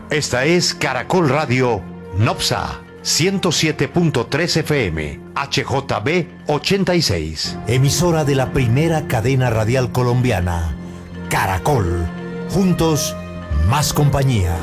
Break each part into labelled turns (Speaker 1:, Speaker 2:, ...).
Speaker 1: Esta es Caracol Radio Nopsa 107.3 FM, HJB 86. Emisora de la primera cadena radial colombiana, Caracol. Juntos, más compañía.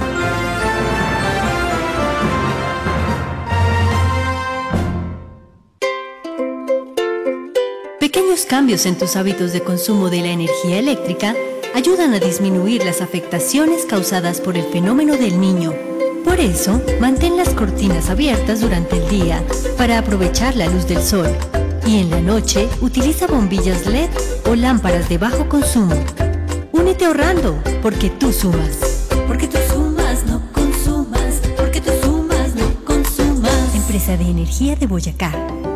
Speaker 2: Pequeños cambios en tus hábitos de consumo de la energía eléctrica ayudan a disminuir las afectaciones causadas por el fenómeno del Niño. Por eso, mantén las cortinas abiertas durante el día para aprovechar la luz del sol. Y en la noche, utiliza bombillas LED o lámparas de bajo consumo. Únete ahorrando, porque tú sumas.
Speaker 3: Porque tú sumas, no consumas. Porque tú sumas, no consumas.
Speaker 2: Empresa de Energía de Boyacá.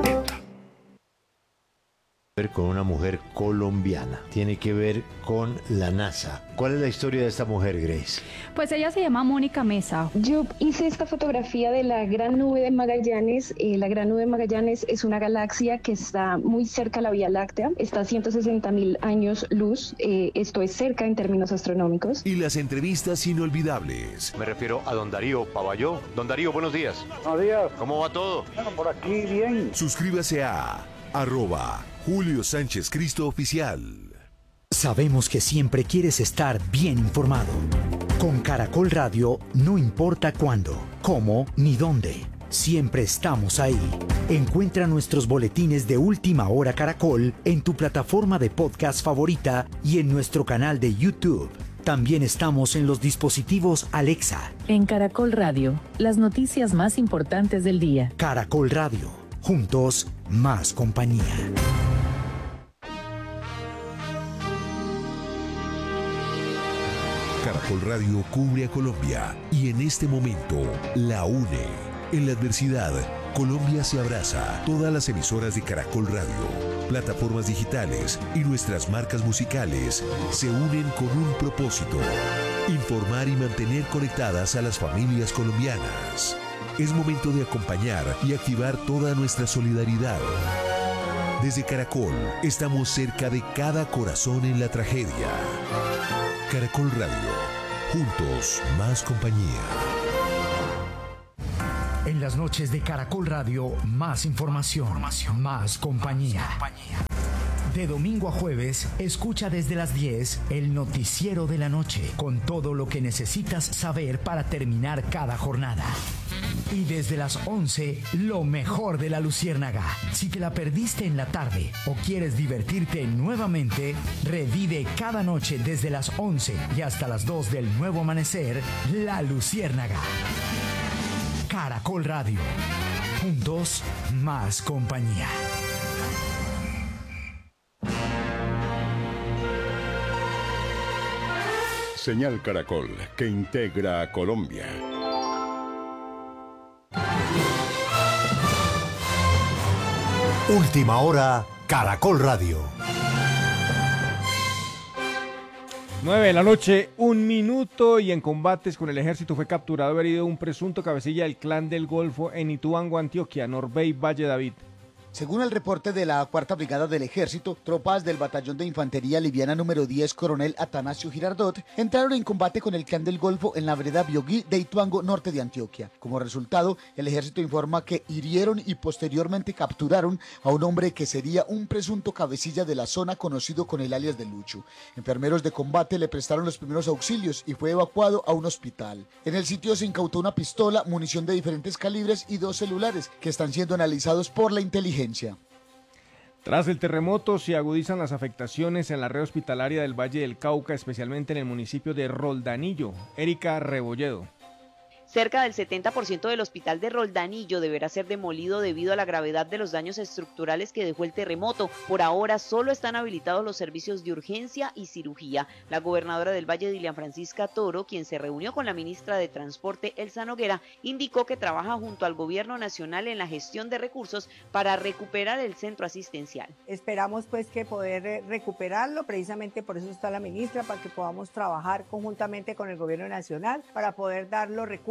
Speaker 1: Con una mujer colombiana, tiene que ver con la NASA. ¿Cuál es la historia de esta mujer, Grace?
Speaker 4: Pues ella se llama Mónica Mesa.
Speaker 5: Yo hice esta fotografía de la Gran Nube de Magallanes. La Gran Nube de Magallanes es una galaxia que está muy cerca a la Vía Láctea, está a 160.000 años luz, esto es cerca en términos astronómicos.
Speaker 6: Y las entrevistas inolvidables.
Speaker 1: Me refiero a don Darío Pavalló. Don Darío, buenos días.
Speaker 7: Buenos días.
Speaker 1: ¿Cómo va todo?
Speaker 7: Bueno, por aquí bien.
Speaker 6: Suscríbase a @Julio Sánchez Cristo Oficial.
Speaker 8: Sabemos que siempre quieres estar bien informado. Con Caracol Radio, no importa cuándo, cómo ni dónde, siempre estamos ahí. Encuentra nuestros boletines de Última Hora Caracol en tu plataforma de podcast favorita y en nuestro canal de YouTube. También estamos en los dispositivos Alexa.
Speaker 9: En Caracol Radio, las noticias más importantes del día.
Speaker 8: Caracol Radio, juntos, más compañía.
Speaker 6: Caracol Radio cubre a Colombia y en este momento la une. En la adversidad, Colombia se abraza. Todas las emisoras de Caracol Radio, plataformas digitales y nuestras marcas musicales se unen con un propósito: informar y mantener conectadas a las familias colombianas. Es momento de acompañar y activar toda nuestra solidaridad. Desde Caracol, estamos cerca de cada corazón en la tragedia. Caracol Radio, juntos, más compañía.
Speaker 8: En las noches de Caracol Radio, más información, más compañía. De domingo a jueves, escucha desde las 10 el noticiero de la noche, con todo lo que necesitas saber para terminar cada jornada. Y desde las 11, lo mejor de la Luciérnaga. Si te la perdiste en la tarde o quieres divertirte nuevamente, revive cada noche desde las 11 y hasta las 2 del nuevo amanecer, La Luciérnaga. Caracol Radio. Juntos, más compañía.
Speaker 10: Señal Caracol, que integra a Colombia.
Speaker 1: Última Hora, Caracol Radio.
Speaker 11: 9 de la noche, 1 minuto, y en combates con el ejército fue capturado y herido un presunto cabecilla del Clan del Golfo en Ituango, Antioquia, Norbey Valle David.
Speaker 12: Según el reporte de la Cuarta Brigada del Ejército, tropas del Batallón de Infantería Liviana número 10, Coronel Atanasio Girardot, entraron en combate con el Clan del Golfo en la vereda Biogui de Ituango, norte de Antioquia. Como resultado, el Ejército informa que hirieron y posteriormente capturaron a un hombre que sería un presunto cabecilla de la zona conocido con el alias de Lucho. Enfermeros de combate le prestaron los primeros auxilios y fue evacuado a un hospital. En el sitio se incautó una pistola, munición de diferentes calibres y 2 celulares que están siendo analizados por la inteligencia.
Speaker 11: Tras el terremoto se agudizan las afectaciones en la red hospitalaria del Valle del Cauca, especialmente en el municipio de Roldanillo. Erika Rebolledo.
Speaker 13: Cerca del 70% del hospital de Roldanillo deberá ser demolido debido a la gravedad de los daños estructurales que dejó el terremoto. Por ahora solo están habilitados los servicios de urgencia y cirugía. La gobernadora del Valle, Dilian Francisca Toro, quien se reunió con la ministra de Transporte, Elsa Noguera, indicó que trabaja junto al gobierno nacional en la gestión de recursos para recuperar el centro asistencial.
Speaker 14: Esperamos pues que poder recuperarlo, precisamente por eso está la ministra, para que podamos trabajar conjuntamente con el gobierno nacional para poder dar los recursos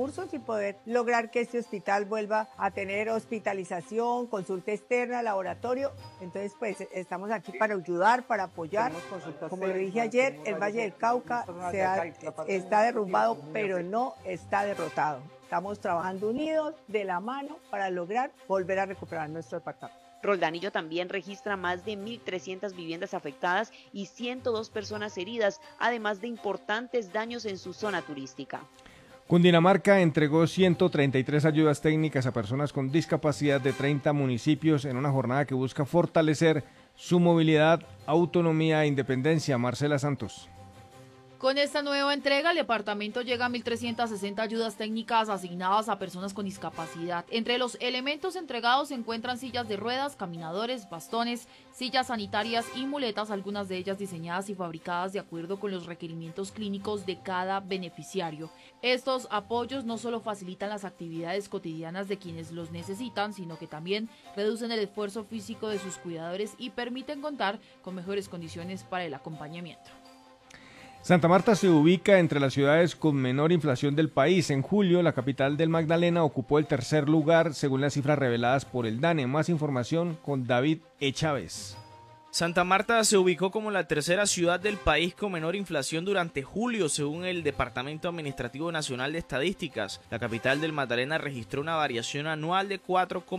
Speaker 14: recursos y poder lograr que este hospital vuelva a tener hospitalización, consulta externa, laboratorio. Entonces, pues estamos aquí para ayudar, para apoyar. Como lo dije ayer, el Valle del Cauca está derrumbado, pero no está derrotado. Estamos trabajando unidos, de la mano, para lograr volver a recuperar nuestro departamento.
Speaker 13: Roldanillo también registra más de 1.300 viviendas afectadas y 102 personas heridas, además de importantes daños en su zona turística.
Speaker 11: Cundinamarca entregó 133 ayudas técnicas a personas con discapacidad de 30 municipios en una jornada que busca fortalecer su movilidad, autonomía e independencia. Marcela Santos.
Speaker 7: Con esta nueva entrega, el departamento llega a 1.360 ayudas técnicas asignadas a personas con discapacidad. Entre los elementos entregados se encuentran sillas de ruedas, caminadores, bastones, sillas sanitarias y muletas, algunas de ellas diseñadas y fabricadas de acuerdo con los requerimientos clínicos de cada beneficiario. Estos apoyos no solo facilitan las actividades cotidianas de quienes los necesitan, sino que también reducen el esfuerzo físico de sus cuidadores y permiten contar con mejores condiciones para el acompañamiento.
Speaker 11: Santa Marta se ubica entre las ciudades con menor inflación del país. En julio, la capital del Magdalena ocupó el tercer lugar según las cifras reveladas por el DANE. Más información con David E. Chávez.
Speaker 15: Santa Marta se ubicó como la tercera ciudad del país con menor inflación durante julio, según el Departamento Administrativo Nacional de Estadísticas. La capital del Magdalena registró una variación anual de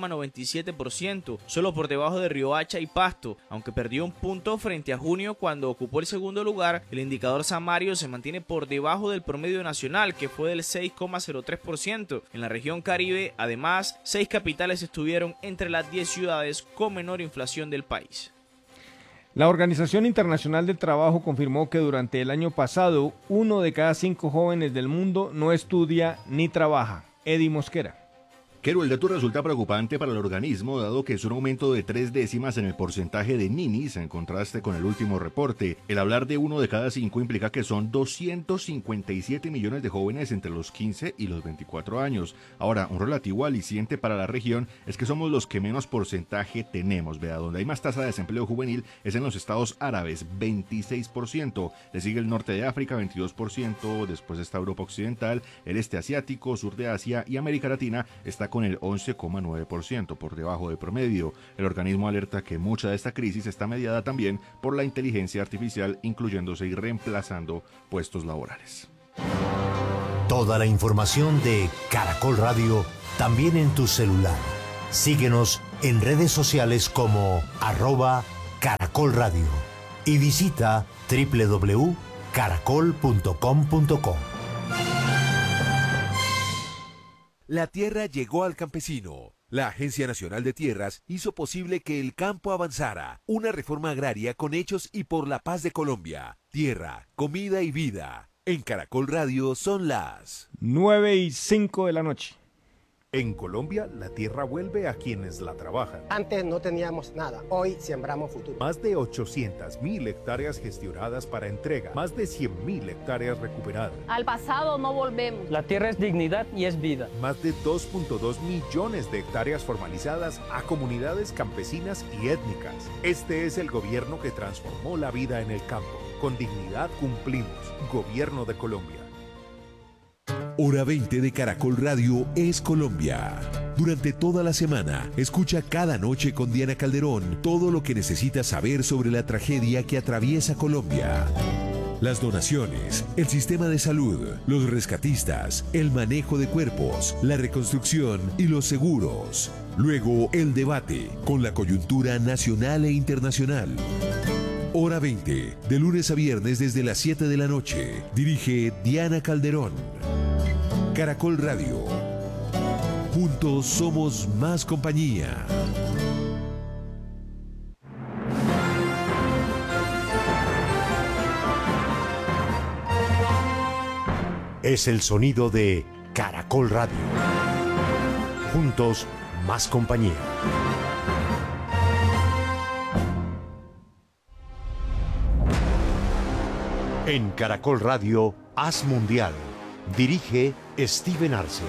Speaker 15: 4,97%, solo por debajo de Riohacha y Pasto, aunque perdió un punto frente a junio cuando ocupó el segundo lugar. El indicador Samario se mantiene por debajo del promedio nacional, que fue del 6,03%. En la región Caribe, además, 6 capitales estuvieron entre las 10 ciudades con menor inflación del país.
Speaker 11: La Organización Internacional del Trabajo confirmó que durante el año pasado, 1 de cada 5 jóvenes del mundo no estudia ni trabaja. Eddie Mosquera.
Speaker 16: El dato resulta preocupante para el organismo, dado que es un aumento de 3 décimas en el porcentaje de ninis, en contraste con el último reporte. El hablar de 1 de cada 5 implica que son 257 millones de jóvenes entre los 15 y los 24 años. Ahora, un relativo aliciente para la región es que somos los que menos porcentaje tenemos. Vea, donde hay más tasa de desempleo juvenil es en los Estados Árabes, 26%. Le sigue el norte de África, 22%. Después está Europa Occidental, el este asiático, sur de Asia y América Latina está con el 11,9%, por debajo del promedio. El organismo alerta que mucha de esta crisis está mediada también por la inteligencia artificial, incluyéndose y reemplazando puestos laborales.
Speaker 1: Toda la información de Caracol Radio también en tu celular. Síguenos en redes sociales como @Caracol Radio y visita www.caracol.com.co.
Speaker 6: La tierra llegó al campesino. La Agencia Nacional de Tierras hizo posible que el campo avanzara. Una reforma agraria con hechos y por la paz de Colombia. Tierra, comida y vida. En Caracol Radio son las
Speaker 11: 9:05 de la noche.
Speaker 17: En Colombia, la tierra vuelve a quienes la trabajan.
Speaker 18: Antes no teníamos nada, hoy sembramos futuro.
Speaker 17: Más de 800.000 hectáreas gestionadas para entrega, más de 100.000 hectáreas recuperadas.
Speaker 19: Al pasado no volvemos.
Speaker 20: La tierra es dignidad y es vida.
Speaker 17: Más de 2.2 millones de hectáreas formalizadas a comunidades campesinas y étnicas. Este es el gobierno que transformó la vida en el campo. Con dignidad cumplimos. Gobierno de Colombia.
Speaker 6: Hora 20 de Caracol Radio es Colombia. Durante toda la semana, escucha cada noche con Diana Calderón todo lo que necesitas saber sobre la tragedia que atraviesa Colombia. Las donaciones, el sistema de salud, los rescatistas, el manejo de cuerpos, la reconstrucción y los seguros. Luego, el debate con la coyuntura nacional e internacional. Hora 20, de lunes a viernes desde las 7 de la noche. Dirige Diana Calderón. Caracol Radio. Juntos somos más compañía.
Speaker 1: Es el sonido de Caracol Radio. Juntos más compañía. En Caracol Radio, Haz Mundial. Dirige Steven Arce.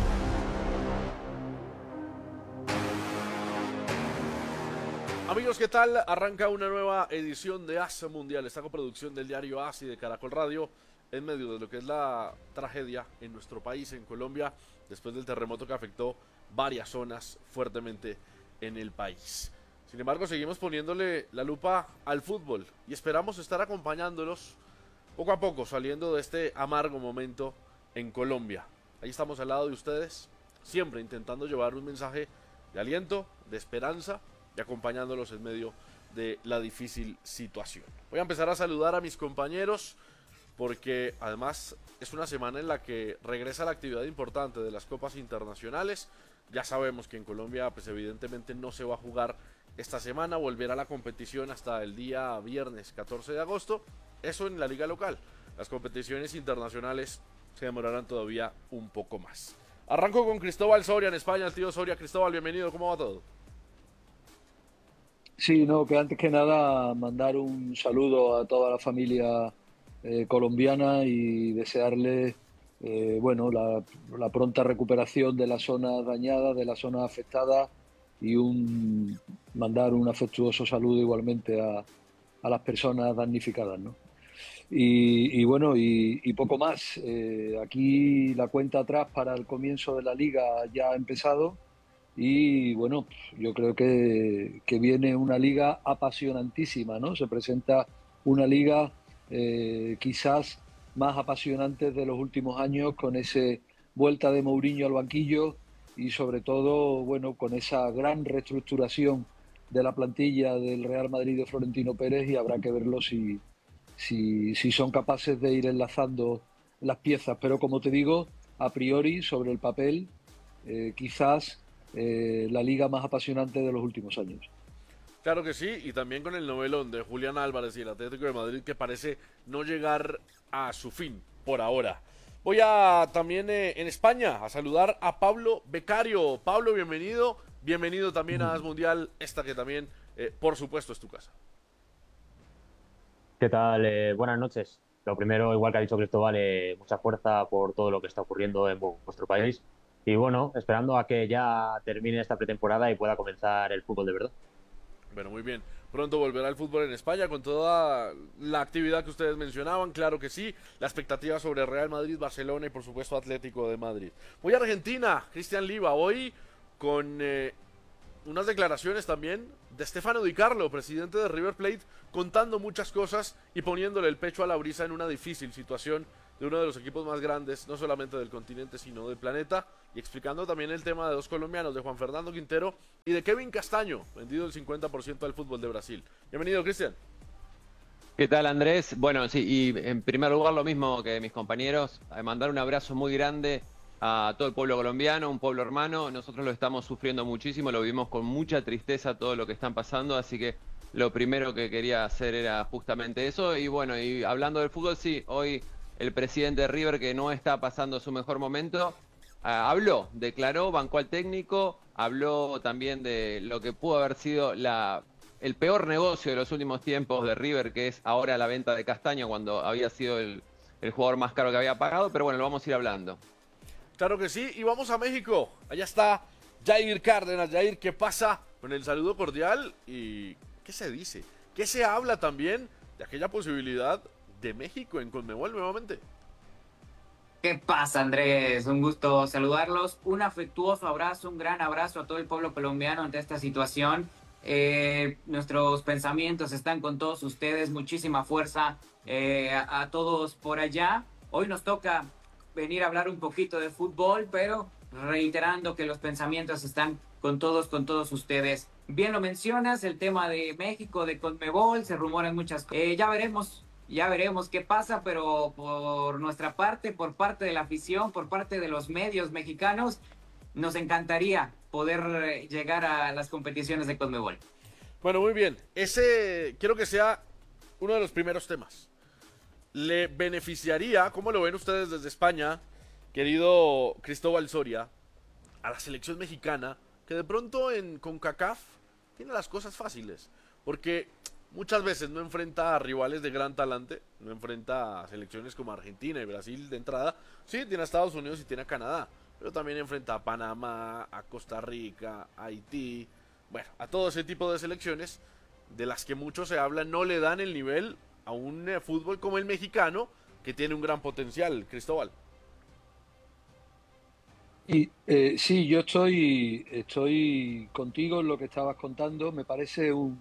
Speaker 21: Amigos, ¿qué tal? tal? Arranca una nueva edición de AS Mundial, esta coproducción del diario AS y de Caracol Radio, en medio de lo que es la tragedia en nuestro país, en Colombia, después del terremoto que afectó varias zonas fuertemente en el país. Sin embargo, seguimos poniéndole la lupa al fútbol y esperamos estar acompañándolos poco a poco, saliendo de este amargo momento en Colombia. Ahí estamos al lado de ustedes, siempre intentando llevar un mensaje de aliento, de esperanza y acompañándolos en medio de la difícil situación. Voy a empezar a saludar a mis compañeros porque además es una semana en la que regresa la actividad importante de las copas internacionales. Ya sabemos que en Colombia pues evidentemente no se va a jugar esta semana, volverá la competición hasta el día viernes 14 de agosto, eso en la liga local. Las competiciones internacionales se demorarán todavía un poco más. Arranco con Cristóbal Soria en España, el tío Soria. Cristóbal, bienvenido, ¿cómo va todo?
Speaker 22: Sí, no, que antes que nada mandar un saludo a toda la familia colombiana y desearle la pronta recuperación de las zonas dañadas, de las zonas afectadas y mandar un afectuoso saludo igualmente a las personas damnificadas, ¿no? Y poco más. Aquí la cuenta atrás para el comienzo de la liga ya ha empezado y bueno, yo creo que viene una liga apasionantísima, ¿no? Se presenta una liga quizás más apasionante de los últimos años, con esa vuelta de Mourinho al banquillo y sobre todo, bueno, con esa gran reestructuración de la plantilla del Real Madrid de Florentino Pérez, y habrá que verlo si son capaces de ir enlazando las piezas. Pero como te digo, a priori, sobre el papel, quizás la liga más apasionante de los últimos años.
Speaker 21: Claro que sí, y también con el novelón de Julián Álvarez y el Atlético de Madrid, que parece no llegar a su fin por ahora. Voy a también en España a saludar a Pablo Becario. Pablo, bienvenido. Bienvenido también a AS Mundial, esta que también, por supuesto, es tu casa.
Speaker 23: ¿Qué tal? Buenas noches. Lo primero, igual que ha dicho Cristóbal, mucha fuerza por todo lo que está ocurriendo en vuestro país. Y bueno, esperando a que ya termine esta pretemporada y pueda comenzar el fútbol de verdad.
Speaker 21: Bueno, muy bien. Pronto volverá el fútbol en España con toda la actividad que ustedes mencionaban, claro que sí. La expectativa sobre Real Madrid, Barcelona y por supuesto Atlético de Madrid. Voy a Argentina, Cristian Liva, hoy con unas declaraciones también de Stefano Di Carlo, presidente de River Plate, contando muchas cosas y poniéndole el pecho a la brisa en una difícil situación de uno de los equipos más grandes, no solamente del continente, sino del planeta, y explicando también el tema de dos colombianos, de Juan Fernando Quintero y de Kevin Castaño, vendido el 50% al fútbol de Brasil. Bienvenido, Cristian.
Speaker 24: ¿Qué tal, Andrés? Bueno, sí, y en primer lugar lo mismo que mis compañeros, mandar un abrazo muy grande a todo el pueblo colombiano, un pueblo hermano. Nosotros lo estamos sufriendo muchísimo, lo vivimos con mucha tristeza todo lo que están pasando, así que lo primero que quería hacer era justamente eso. Y bueno, y hablando del fútbol, sí, hoy el presidente de River, que no está pasando su mejor momento, habló, declaró, bancó al técnico, habló también de lo que pudo haber sido el peor negocio de los últimos tiempos de River, que es ahora la venta de Castaño, cuando había sido el jugador más caro que había pagado, pero bueno, lo vamos a ir hablando.
Speaker 21: Claro que sí, y vamos a México. Allá está Jair Cárdenas. Jair, ¿qué pasa con el saludo cordial? ¿Y qué se dice? ¿Qué se habla también de aquella posibilidad de México en Conmebol nuevamente?
Speaker 25: ¿Qué pasa, Andrés? Un gusto saludarlos. Un afectuoso abrazo, un gran abrazo a todo el pueblo colombiano ante esta situación. Nuestros pensamientos están con todos ustedes. Muchísima fuerza a todos por allá. Hoy nos toca venir a hablar un poquito de fútbol, pero reiterando que los pensamientos están con todos ustedes. Bien lo mencionas, el tema de México, de Conmebol, se rumoran muchas cosas. Ya veremos qué pasa, pero por nuestra parte, por parte de la afición, por parte de los medios mexicanos, nos encantaría poder llegar a las competiciones de Conmebol.
Speaker 21: Bueno, muy bien. Ese quiero que sea uno de los primeros temas. ¿Le beneficiaría, cómo lo ven ustedes desde España, querido Cristóbal Soria, a la selección mexicana, que de pronto en CONCACAF tiene las cosas fáciles? Porque muchas veces no enfrenta a rivales de gran talante, no enfrenta a selecciones como Argentina y Brasil de entrada. Sí, tiene a Estados Unidos y tiene a Canadá, pero también enfrenta a Panamá, a Costa Rica, a Haití, bueno, a todo ese tipo de selecciones. de las que mucho se habla, no le dan el nivel a un fútbol como el mexicano, que tiene un gran potencial, Cristóbal.
Speaker 22: Y sí, yo estoy contigo en lo que estabas contando. Me parece un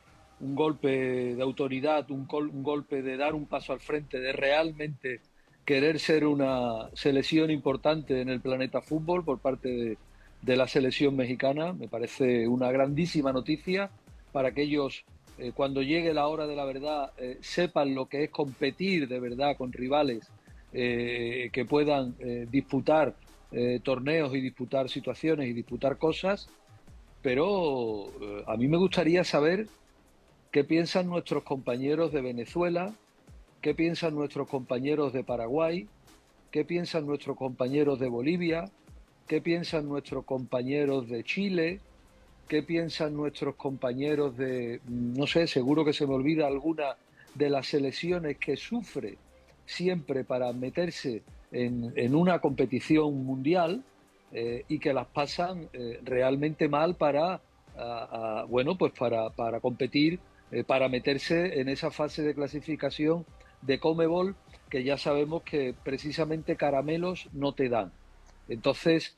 Speaker 22: golpe de autoridad, un golpe de dar un paso al frente, de realmente querer ser una selección importante en el planeta fútbol por parte de la selección mexicana. Me parece una grandísima noticia para que ellos, cuando llegue la hora de la verdad, sepan lo que es competir de verdad con rivales que puedan disputar torneos y disputar situaciones y disputar cosas. Pero a mí me gustaría saber qué piensan nuestros compañeros de Venezuela, qué piensan nuestros compañeros de Paraguay, qué piensan nuestros compañeros de Bolivia, qué piensan nuestros compañeros de Chile, qué piensan nuestros compañeros de, no sé, seguro que se me olvida alguna de las selecciones que sufre siempre para meterse en una competición mundial y que las pasan realmente mal para, bueno, pues para competir, para meterse en esa fase de clasificación de Conmebol, que ya sabemos que precisamente caramelos no te dan. Entonces,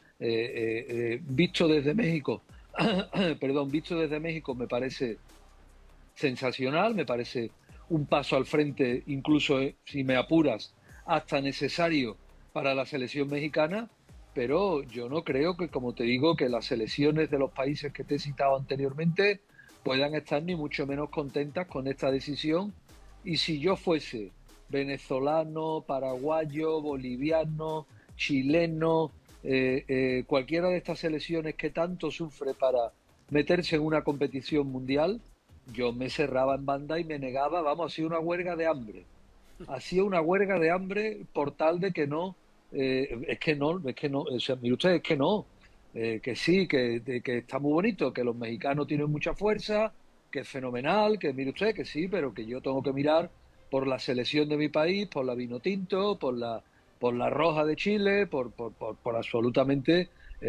Speaker 22: visto desde México, visto desde México me parece sensacional, me parece un paso al frente, incluso si me apuras, hasta necesario para la selección mexicana, pero yo no creo que, como te digo, que las selecciones de los países que te he citado anteriormente puedan estar ni mucho menos contentas con esta decisión. Y si yo fuese venezolano, paraguayo, boliviano, chileno, cualquiera de estas selecciones que tanto sufre para meterse en una competición mundial, yo me cerraba en banda y me negaba, vamos, hacía una huelga de hambre. Hacía una huelga de hambre por tal de que no, es que no, o sea, mire usted, es que no, que sí, que está muy bonito, que los mexicanos tienen mucha fuerza, que es fenomenal, que mire usted, que sí, pero que yo tengo que mirar por la selección de mi país, por la Vinotinto, por la Roja de Chile, por absolutamente,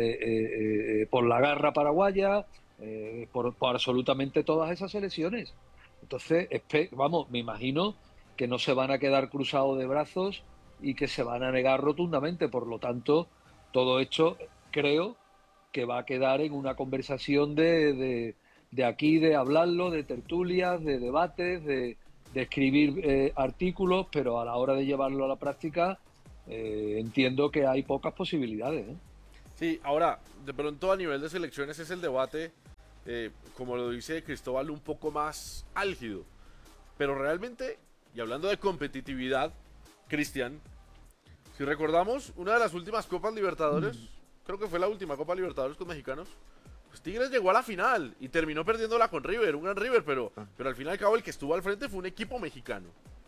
Speaker 22: por la Garra paraguaya, por absolutamente todas esas selecciones. Entonces, vamos, me imagino que no se van a quedar cruzados de brazos y que se van a negar rotundamente. Por lo tanto, todo esto creo que va a quedar en una conversación de aquí, de hablarlo, de tertulias, de debates, de escribir artículos, pero a la hora de llevarlo a la práctica entiendo que hay pocas posibilidades.
Speaker 21: Sí, ahora, de pronto a nivel de selecciones es el debate, como lo dice Cristóbal, un poco más álgido. Pero realmente, y hablando de competitividad, Cristian, si recordamos, una de las últimas Copas Libertadores, creo que fue la última Copa Libertadores con mexicanos, pues Tigres llegó a la final y terminó perdiéndola con River, un gran River, pero al fin y al cabo el que estuvo al frente fue un equipo mexicano.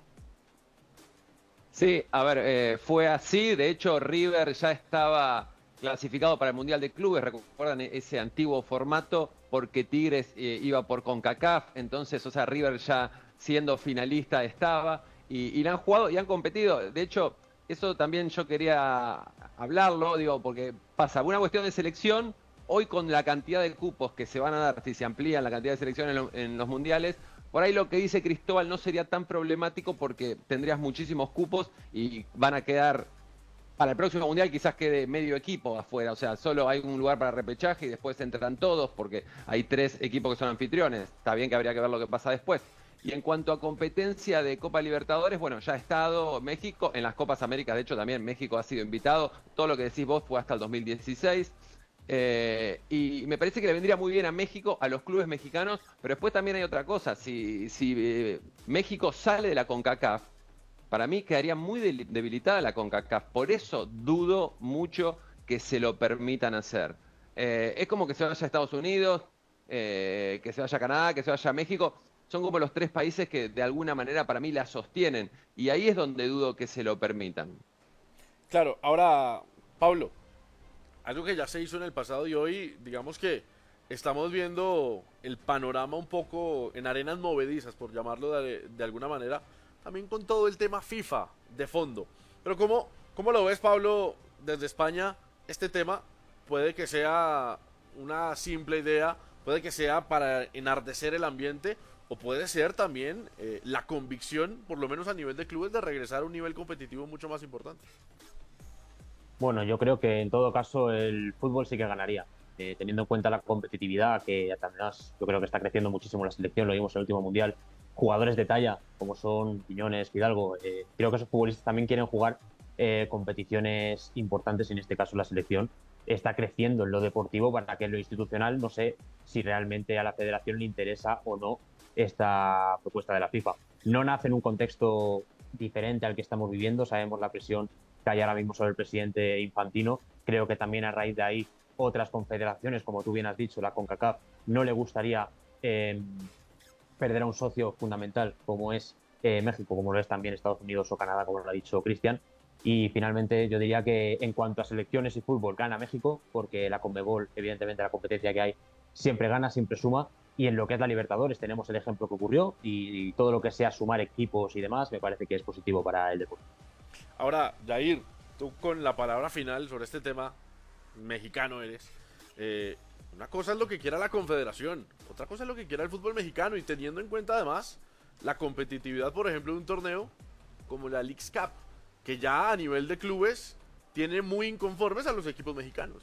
Speaker 24: Sí, a ver, fue así. De hecho, River ya estaba clasificado para el Mundial de Clubes. ¿Recuerdan ese antiguo formato? Porque Tigres iba por CONCACAF. Entonces, o sea, River ya siendo finalista estaba. Y la han jugado y han competido. De hecho, eso también yo quería hablarlo, digo, porque pasa una cuestión de selección. Hoy con la cantidad de cupos que se van a dar, si se amplían la cantidad de selecciones en los mundiales, por ahí lo que dice Cristóbal no sería tan problemático porque tendrías muchísimos cupos y van a quedar, para el próximo mundial quizás quede medio equipo afuera, o sea, solo hay un lugar para repechaje y después entran todos porque hay 3 equipos que son anfitriones. Está bien que habría que ver lo que pasa después. Y en cuanto a competencia de Copa Libertadores, bueno, ya ha estado México, en las Copas Américas, de hecho también México ha sido invitado, todo lo que decís vos fue hasta el 2016. Y me parece que le vendría muy bien a México, a los clubes mexicanos, pero después también hay otra cosa, si México sale de la CONCACAF, para mí quedaría muy debilitada la CONCACAF, por eso dudo mucho que se lo permitan hacer. Es como que se vaya a Estados Unidos, que se vaya a Canadá, que se vaya a México, son como los 3 países que de alguna manera para mí la sostienen, y ahí es donde dudo que se lo permitan.
Speaker 21: Claro, ahora, Pablo, algo que ya se hizo en el pasado y hoy, digamos que estamos viendo el panorama un poco en arenas movedizas, por llamarlo de alguna manera, también con todo el tema FIFA de fondo. Pero ¿cómo lo ves, Pablo, desde España? Este tema puede que sea una simple idea, puede que sea para enardecer el ambiente, o puede ser también la convicción, por lo menos a nivel de clubes, de regresar a un nivel competitivo mucho más importante.
Speaker 23: Bueno, yo creo que en todo caso el fútbol sí que ganaría, teniendo en cuenta la competitividad que además yo creo que está creciendo muchísimo la selección, lo vimos en el último Mundial, jugadores de talla como son Quiñones, Fidalgo, creo que esos futbolistas también quieren jugar competiciones importantes, en este caso la selección está creciendo en lo deportivo, para que en lo institucional no sé si realmente a la federación le interesa o no esta propuesta de la FIFA. No nace en un contexto diferente al que estamos viviendo, sabemos la presión que hay ahora mismo sobre el presidente Infantino, creo que también a raíz de ahí otras confederaciones, como tú bien has dicho, la CONCACAF, no le gustaría perder a un socio fundamental como es México, como lo es también Estados Unidos o Canadá, como lo ha dicho Cristian. Y finalmente yo diría que en cuanto a selecciones y fútbol gana México, porque la Conmebol, evidentemente la competencia que hay, siempre gana, siempre suma. Y en lo que es la Libertadores tenemos el ejemplo que ocurrió y todo lo que sea sumar equipos y demás me parece que es positivo para el deporte.
Speaker 21: Ahora, Jair, tú con la palabra final sobre este tema, mexicano eres, una cosa es lo que quiera la Confederación, otra cosa es lo que quiera el fútbol mexicano, y teniendo en cuenta además la competitividad, por ejemplo, de un torneo como la Leagues Cup, que ya a nivel de clubes tiene muy inconformes a los equipos mexicanos.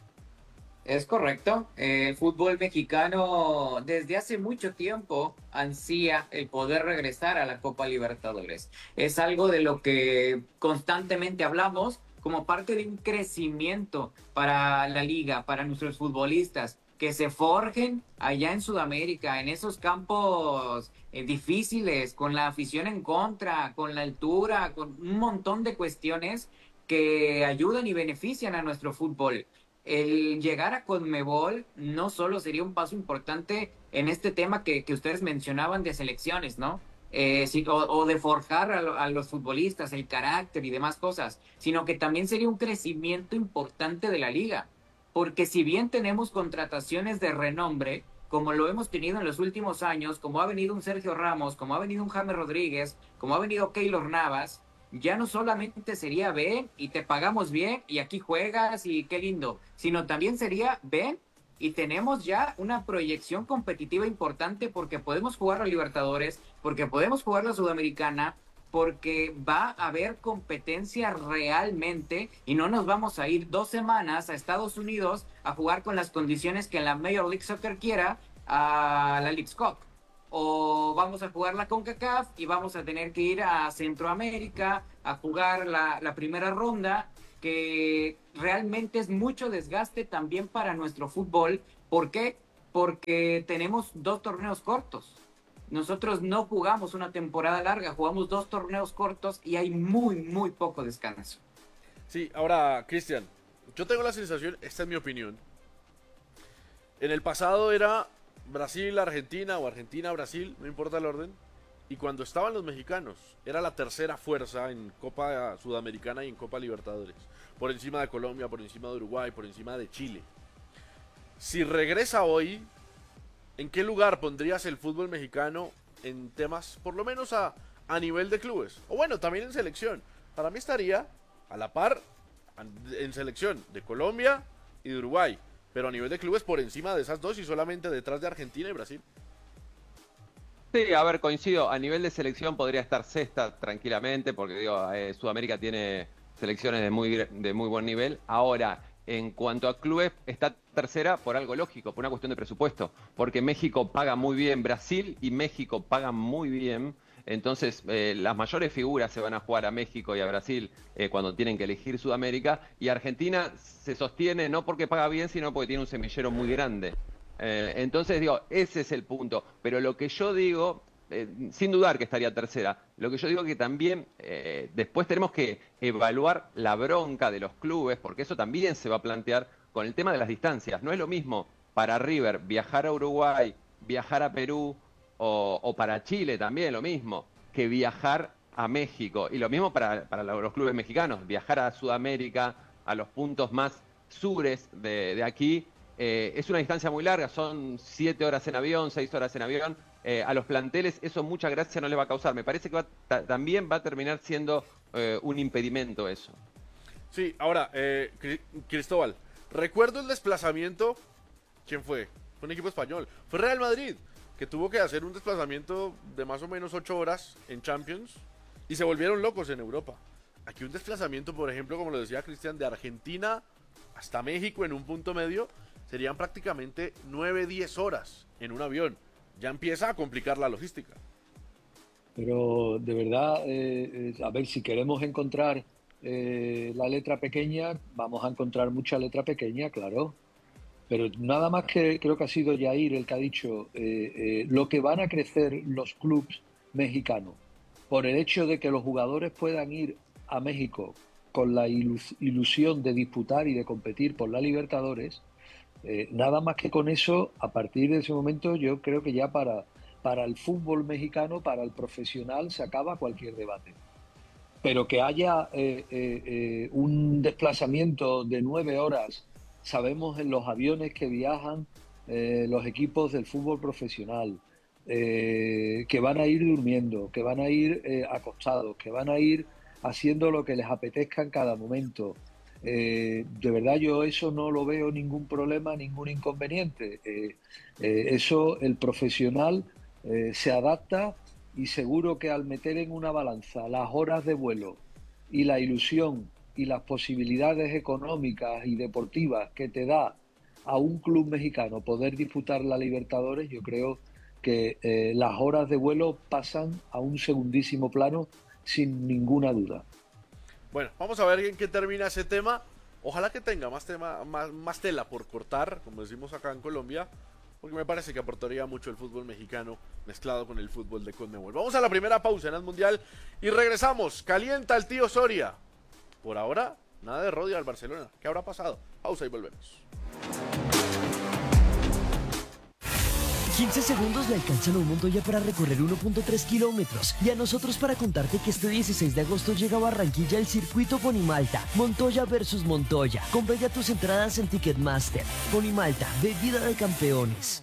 Speaker 25: Es correcto. El fútbol mexicano desde hace mucho tiempo ansía el poder regresar a la Copa Libertadores. Es algo de lo que constantemente hablamos como parte de un crecimiento para la liga, para nuestros futbolistas, que se forjen allá en Sudamérica, en esos campos difíciles, con la afición en contra, con la altura, con un montón de cuestiones que ayudan y benefician a nuestro fútbol. El llegar a Conmebol no solo sería un paso importante en este tema que ustedes mencionaban de selecciones, ¿no? O de forjar a los futbolistas, el carácter y demás cosas, sino que también sería un crecimiento importante de la liga. Porque si bien tenemos contrataciones de renombre, como lo hemos tenido en los últimos años, como ha venido un Sergio Ramos, como ha venido un James Rodríguez, como ha venido Keylor Navas, ya no solamente sería ven y te pagamos bien y aquí juegas y qué lindo, sino también sería ven y tenemos ya una proyección competitiva importante porque podemos jugar la Libertadores, porque podemos jugar la Sudamericana, porque va a haber competencia realmente y no nos vamos a ir 2 semanas a Estados Unidos a jugar con las condiciones que la Major League Soccer quiera a la Leagues Cup. O vamos a jugar la CONCACAF y vamos a tener que ir a Centroamérica a jugar la primera ronda, que realmente es mucho desgaste también para nuestro fútbol. ¿Por qué? Porque tenemos 2 torneos cortos. Nosotros no jugamos una temporada larga, jugamos 2 torneos cortos y hay muy poco descanso.
Speaker 21: Sí, ahora, Cristian, yo tengo la sensación, esta es mi opinión, en el pasado era Brasil-Argentina o Argentina-Brasil, no importa el orden, y cuando estaban los mexicanos, era la tercera fuerza en Copa Sudamericana y en Copa Libertadores, por encima de Colombia, por encima de Uruguay, por encima de Chile. Si regresa hoy, ¿en qué lugar pondrías el fútbol mexicano en temas, por lo menos a nivel de clubes? O bueno, también en selección. Para mí estaría a la par en selección de Colombia y de Uruguay, pero a nivel de clubes por encima de esas dos y solamente detrás de Argentina y Brasil.
Speaker 24: Sí, a ver, coincido. A nivel de selección podría estar sexta tranquilamente, porque digo, Sudamérica tiene selecciones de muy buen nivel. Ahora, en cuanto a clubes, está tercera por algo lógico, por una cuestión de presupuesto, porque México paga muy bien, Brasil y México pagan muy bien, entonces las mayores figuras se van a jugar a México y a Brasil cuando tienen que elegir Sudamérica, y Argentina se sostiene no porque paga bien, sino porque tiene un semillero muy grande. Entonces digo, ese es el punto, pero lo que yo digo, sin dudar que estaría tercera, lo que yo digo que también después tenemos que evaluar la bronca de los clubes, porque eso también se va a plantear con el tema de las distancias. No es lo mismo para River viajar a Uruguay, viajar a Perú o para Chile también lo mismo, que viajar a México. Y lo mismo para los clubes mexicanos, viajar a Sudamérica, a los puntos más sures de aquí. Es una distancia muy larga, son 7 horas en avión, 6 horas en avión. A los planteles eso mucha gracia no les va a causar. Me parece que también va a terminar siendo un impedimento eso.
Speaker 21: Sí, ahora, Cristóbal, recuerdo el desplazamiento. ¿Quién fue? Fue un equipo español. Fue Real Madrid. que tuvo que hacer un desplazamiento de más o menos 8 horas en Champions y se volvieron locos en Europa. Aquí un desplazamiento, por ejemplo, como lo decía Cristian, de Argentina hasta México en un punto medio, serían prácticamente 9-10 horas en un avión. Ya empieza a complicar la logística.
Speaker 22: Pero de verdad, a ver, si queremos encontrar la letra pequeña, vamos a encontrar mucha letra pequeña, claro. Pero nada más que creo que ha sido Yair el que ha dicho lo que van a crecer los clubes mexicanos por el hecho de que los jugadores puedan ir a México con la ilusión de disputar y de competir por la Libertadores, nada más que con eso, a partir de ese momento yo creo que ya para el fútbol mexicano, para el profesional, se acaba cualquier debate. Pero que haya un desplazamiento de 9 horas, sabemos en los aviones que viajan los equipos del fútbol profesional, que van a ir durmiendo, que van a ir acostados, que van a ir haciendo lo que les apetezca en cada momento. De verdad yo eso no lo veo ningún problema, ningún inconveniente. Eso el profesional se adapta, y seguro que al meter en una balanza las horas de vuelo y la ilusión y las posibilidades económicas y deportivas que te da a un club mexicano poder disputar la Libertadores, yo creo que las horas de vuelo pasan a un segundísimo plano sin ninguna duda.
Speaker 21: Bueno, vamos a ver en qué termina ese tema. Ojalá que tenga más tela por cortar, como decimos acá en Colombia, porque me parece que aportaría mucho el fútbol mexicano mezclado con el fútbol de Conmebol. Vamos a la primera pausa en el Mundial y regresamos. Calienta el tío Soria. Por ahora, nada de Rodri al Barcelona. ¿Qué habrá pasado? Pausa y volvemos.
Speaker 2: 15 segundos le alcanzan a un Montoya para recorrer 1.3 kilómetros y a nosotros para contarte que este 16 de agosto llega a Barranquilla el circuito Ponimalta, Montoya versus Montoya. Compra ya tus entradas en Ticketmaster. Ponimalta, bebida de campeones.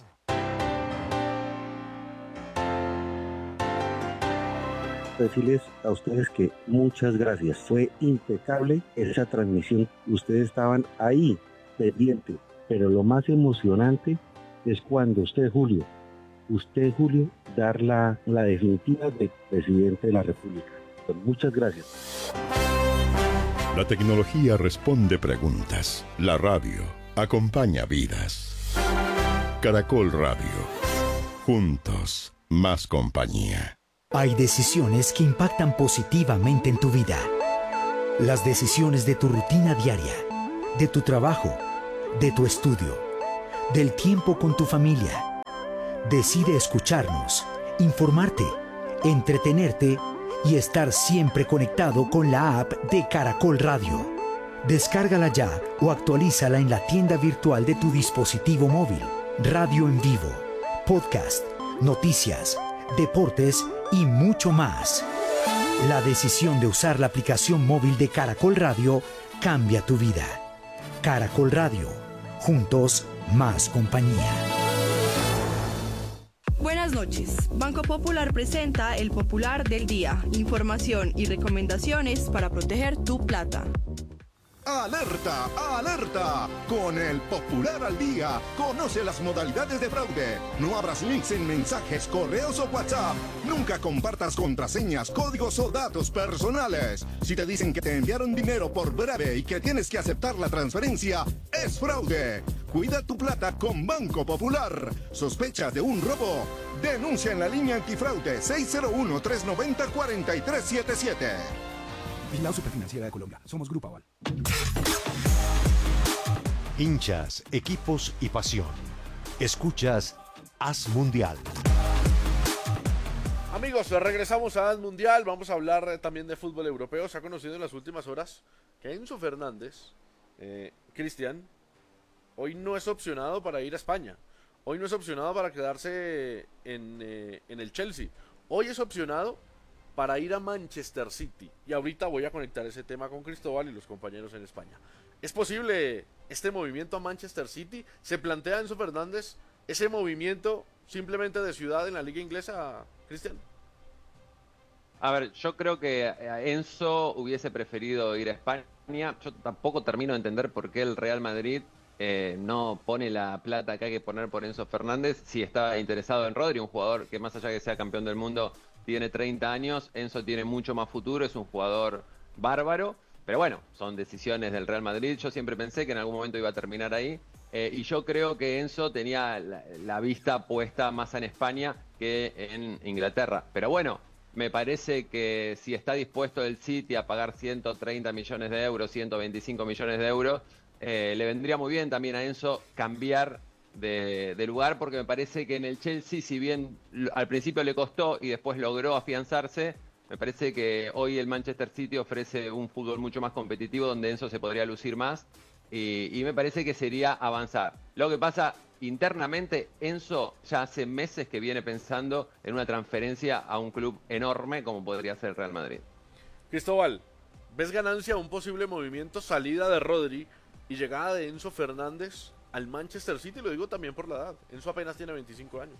Speaker 3: Decirles a ustedes que muchas gracias, fue impecable esa transmisión, ustedes estaban ahí pendientes, pero lo más emocionante es cuando usted, Julio, dar la definitiva de presidente de la República. Pues muchas gracias.
Speaker 10: La tecnología responde preguntas. La radio acompaña vidas. Caracol Radio. Juntos, más compañía.
Speaker 8: Hay decisiones que impactan positivamente en tu vida. Las decisiones de tu rutina diaria, de tu trabajo, de tu estudio, del tiempo con tu familia. Decide escucharnos, informarte, entretenerte y estar siempre conectado con la app de Caracol Radio. Descárgala ya o actualízala en la tienda virtual de tu dispositivo móvil. Radio en vivo, podcast, noticias, deportes y mucho más. La decisión de usar la aplicación móvil de Caracol Radio cambia tu vida. Caracol Radio. Juntos, más compañía.
Speaker 4: Buenas noches. Banco Popular presenta el Popular del Día. Información y recomendaciones para proteger tu plata.
Speaker 5: ¡Alerta! ¡Alerta! Con el Popular al Día, conoce las modalidades de fraude. No abras links en mensajes, correos o WhatsApp. Nunca compartas contraseñas, códigos o datos personales. Si te dicen que te enviaron dinero por breve y que tienes que aceptar la transferencia, es fraude. Cuida tu plata con Banco Popular. ¿Sospechas de un robo? Denuncia en la línea antifraude 601-390-4377.
Speaker 9: Vigilado Superfinanciera de Colombia. Somos Grupo Aval.
Speaker 1: Hinchas, equipos y pasión. Escuchas Haz Mundial.
Speaker 21: Amigos, regresamos a Haz Mundial. Vamos a hablar también de fútbol europeo. Se ha conocido en las últimas horas que Enzo Fernández, Cristian, hoy no es opcionado para ir a España. Hoy no es opcionado para quedarse en el Chelsea. Hoy es opcionado para ir a Manchester City. Y ahorita voy a conectar ese tema con Cristóbal y los compañeros en España. ¿Es posible este movimiento a Manchester City? ¿Se plantea Enzo Fernández ese movimiento simplemente de ciudad en la liga inglesa, Cristian?
Speaker 24: A ver, yo creo que Enzo hubiese preferido ir a España. Yo tampoco termino de entender por qué el Real Madrid no pone la plata que hay que poner por Enzo Fernández. Si está interesado en Rodri, un jugador que más allá de que sea campeón del mundo, tiene 30 años, Enzo tiene mucho más futuro, es un jugador bárbaro, pero bueno, son decisiones del Real Madrid. Yo siempre pensé que en algún momento iba a terminar ahí, y yo creo que Enzo tenía la vista puesta más en España que en Inglaterra, pero bueno, me parece que si está dispuesto el City a pagar 130 millones de euros, 125 millones de euros, le vendría muy bien también a Enzo cambiar de lugar, porque me parece que en el Chelsea, si bien al principio le costó y después logró afianzarse, me parece que hoy el Manchester City ofrece un fútbol mucho más competitivo donde Enzo se podría lucir más, y me parece que sería avanzar. Lo que pasa internamente, Enzo ya hace meses que viene pensando en una transferencia a un club enorme como podría ser el Real Madrid.
Speaker 21: Cristóbal, ¿ves ganancia un posible movimiento, salida de Rodri y llegada de Enzo Fernández al Manchester City? Lo digo también por la edad. Enzo apenas tiene 25 años.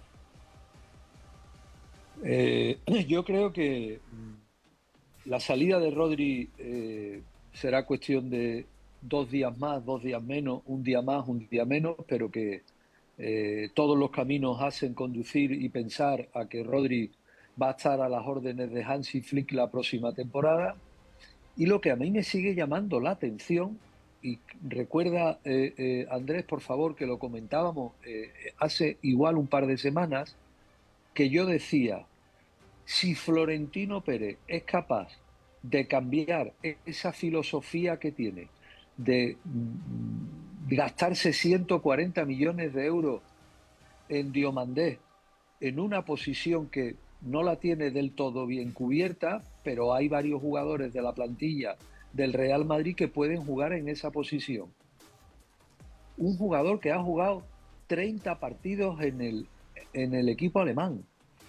Speaker 22: Yo creo que la salida de Rodri será cuestión de 2 días más, 2 días menos, un día más, un día menos, pero que todos los caminos hacen conducir y pensar a que Rodri va a estar a las órdenes de Hansi Flick la próxima temporada. Y lo que a mí me sigue llamando la atención, y recuerda, Andrés, por favor, que lo comentábamos hace igual un par de semanas, que yo decía, si Florentino Pérez es capaz de cambiar esa filosofía que tiene, de gastarse 140 millones de euros en Diomandé, en una posición que no la tiene del todo bien cubierta, pero hay varios jugadores de la plantilla del Real Madrid que pueden jugar en esa posición. Un jugador que ha jugado 30 partidos en el equipo alemán,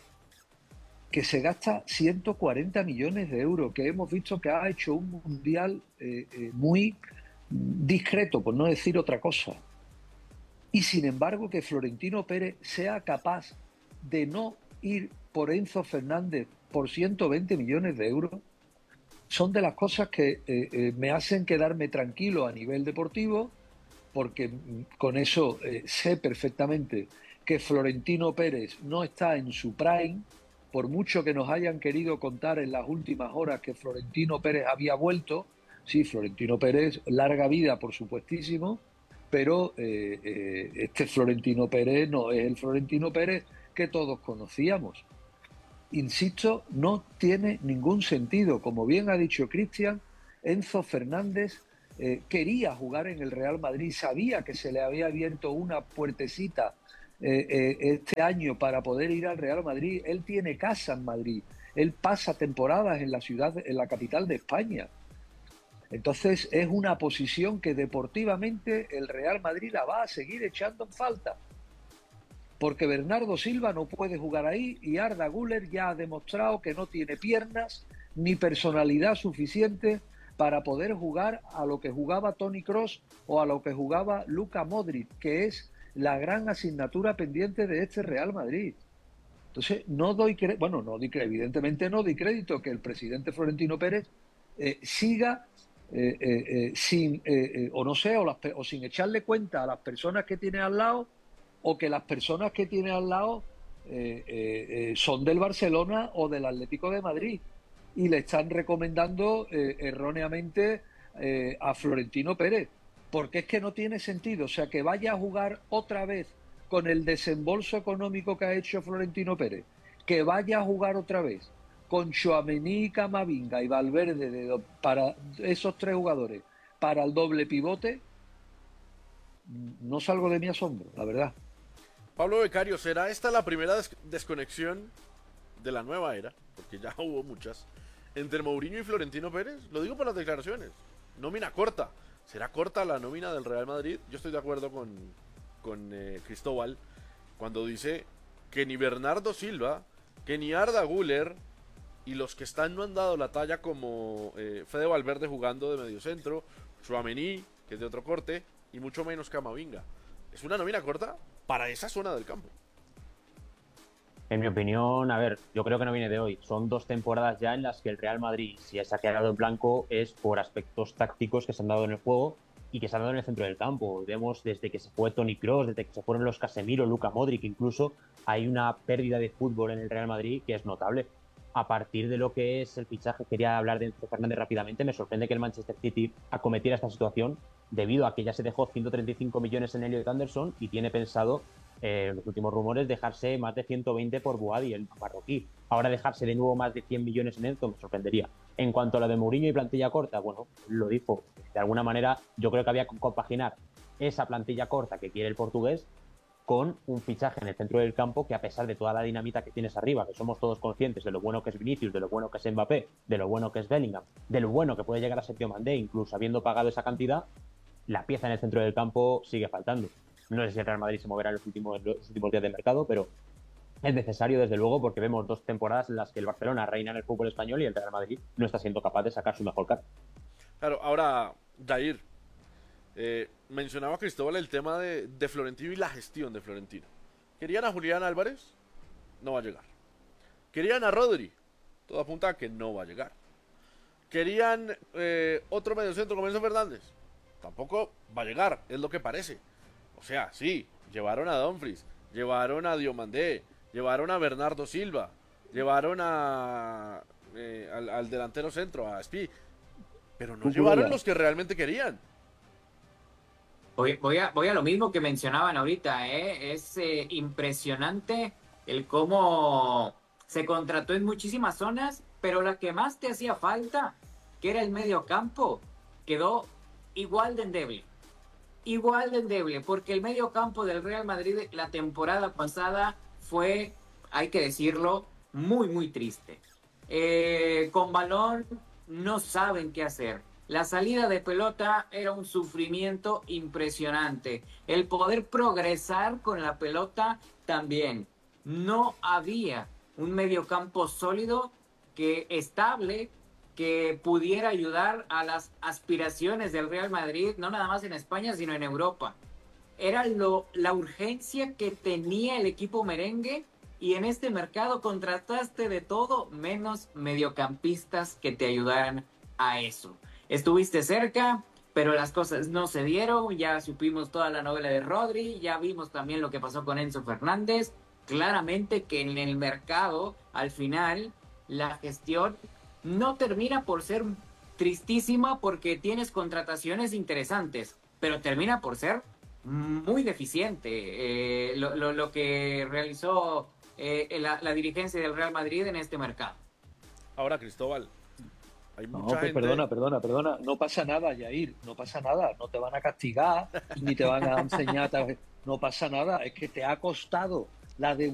Speaker 22: que se gasta 140 millones de euros, que hemos visto que ha hecho un mundial muy discreto, por no decir otra cosa. Y sin embargo que Florentino Pérez sea capaz de no ir por Enzo Fernández por 120 millones de euros, son de las cosas que me hacen quedarme tranquilo a nivel deportivo, porque con eso sé perfectamente que Florentino Pérez no está en su prime, por mucho que nos hayan querido contar en las últimas horas que Florentino Pérez había vuelto. Sí, Florentino Pérez, larga vida, por supuestísimo, pero este Florentino Pérez no es el Florentino Pérez que todos conocíamos. Insisto, no tiene ningún sentido. Como bien ha dicho Cristian, Enzo Fernández quería jugar en el Real Madrid, sabía que se le había abierto una puertecita este año para poder ir al Real Madrid. Él tiene casa en Madrid, él pasa temporadas en la ciudad, en la capital de España. Entonces es una posición que deportivamente el Real Madrid la va a seguir echando en falta, porque Bernardo Silva no puede jugar ahí y Arda Güler ya ha demostrado que no tiene piernas ni personalidad suficiente para poder jugar a lo que jugaba Toni Kroos o a lo que jugaba Luka Modric, que es la gran asignatura pendiente de este Real Madrid. Entonces evidentemente no doy crédito que el presidente Florentino Pérez siga sin echarle cuenta a las personas que tiene al lado, o que las personas que tiene al lado son del Barcelona o del Atlético de Madrid y le están recomendando erróneamente a Florentino Pérez, porque es que no tiene sentido. O sea, que vaya a jugar otra vez con el desembolso económico que ha hecho Florentino Pérez, que vaya a jugar otra vez con Tchouaméni, Camavinga y Valverde para esos 3 jugadores, para el doble pivote, no salgo de mi asombro, la verdad.
Speaker 21: Pablo Becario, ¿será esta la primera desconexión de la nueva era? Porque ya hubo muchas. Entre Mourinho y Florentino Pérez. Lo digo por las declaraciones. Nómina corta. ¿Será corta la nómina del Real Madrid? Yo estoy de acuerdo con Cristóbal cuando dice que ni Bernardo Silva, que ni Arda Güler y los que están no han dado la talla, como Fede Valverde jugando de mediocentro, Tchouaméni, que es de otro corte, y mucho menos Camavinga. Es una nómina corta para esa zona del campo.
Speaker 23: En mi opinión, a ver, yo creo que no viene de hoy. Son 2 temporadas ya en las que el Real Madrid, si se ha quedado en blanco, es por aspectos tácticos que se han dado en el juego y que se ha dado en el centro del campo. Vemos desde que se fue Toni Kroos, desde que se fueron los Casemiro, Luka Modric, incluso hay una pérdida de fútbol en el Real Madrid que es notable. A partir de lo que es el fichaje, quería hablar de Enzo Fernández rápidamente. Me sorprende que el Manchester City acometiera esta situación debido a que ya se dejó 135 millones en Elliot Anderson y tiene pensado, en los últimos rumores, dejarse más de 120 por Boadi, el marroquí. Ahora dejarse de nuevo más de 100 millones en Enzo me sorprendería. En cuanto a lo de Mourinho y plantilla corta, bueno, lo dijo. De alguna manera, yo creo que había que compaginar esa plantilla corta que quiere el portugués con un fichaje en el centro del campo que, a pesar de toda la dinamita que tienes arriba, que somos todos conscientes de lo bueno que es Vinicius, de lo bueno que es Mbappé, de lo bueno que es Bellingham, de lo bueno que puede llegar a Sergio Mandé, incluso habiendo pagado esa cantidad, la pieza en el centro del campo sigue faltando. No sé si el Real Madrid se moverá en los últimos días de mercado, pero es necesario, desde luego, porque vemos 2 temporadas en las que el Barcelona reina en el fútbol español y el Real Madrid no está siendo capaz de sacar su mejor cara.
Speaker 21: Claro, ahora, Jair, mencionaba Cristóbal el tema de Florentino y la gestión de Florentino. ¿Querían a Julián Álvarez? No va a llegar. ¿Querían a Rodri? Todo apunta a que no va a llegar. ¿Querían otro mediocentro como Enzo Fernández? Tampoco va a llegar, es lo que parece. O sea, sí, llevaron a Dumfries, llevaron a Diomandé, llevaron a Bernardo Silva, llevaron al delantero centro, a Spi, pero no llevaron los que realmente querían.
Speaker 25: Voy a lo mismo que mencionaban ahorita, es impresionante el cómo se contrató en muchísimas zonas, pero la que más te hacía falta, que era el medio campo, quedó igual de endeble. Igual de endeble, porque el medio campo del Real Madrid la temporada pasada fue, hay que decirlo, muy, muy triste. Con balón no saben qué hacer. La salida de pelota era un sufrimiento impresionante. El poder progresar con la pelota también. No había un mediocampo sólido, estable, que pudiera ayudar a las aspiraciones del Real Madrid, no nada más en España, sino en Europa. Era la urgencia que tenía el equipo merengue, y en este mercado contrataste de todo menos mediocampistas que te ayudaran a eso. Estuviste cerca, pero las cosas no se dieron. Ya supimos toda la novela de Rodri, ya vimos también lo que pasó con Enzo Fernández. Claramente que en el mercado, al final, la gestión no termina por ser tristísima, porque tienes contrataciones interesantes, pero termina por ser muy deficiente lo que realizó la dirigencia del Real Madrid en este mercado.
Speaker 21: Ahora, Cristóbal, hay mucha gente...
Speaker 22: Perdona, no pasa nada, Jair, no pasa nada, no te van a castigar, ni te van a enseñar, no pasa nada, es que te ha costado la de